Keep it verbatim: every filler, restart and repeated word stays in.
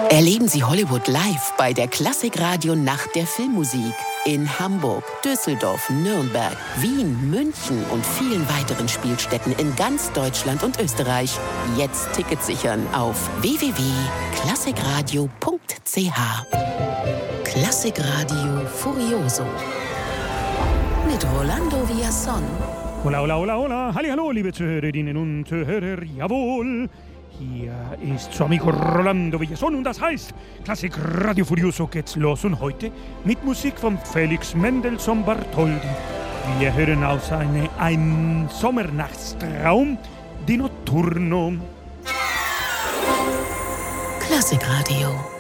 Erleben Sie Hollywood live bei der Klassikradio Nacht der Filmmusik. In Hamburg, Düsseldorf, Nürnberg, Wien, München und vielen weiteren Spielstätten in ganz Deutschland und Österreich. Jetzt Tickets sichern auf w w w punkt klassikradio punkt c h. Klassikradio Furioso mit Rolando Villazón. Hola, hola, hola, hola. Hallihallo, liebe Zuhörerinnen und Zuhörer. Jawohl. Hier ist zu amigo Rolando Villazón und das heißt, Klassik Radio Furioso geht's los und heute mit Musik von Felix Mendelssohn Bartholdy. Wir hören aus eine, ein Sommernachtstraum, die Notturno. Klassikradio.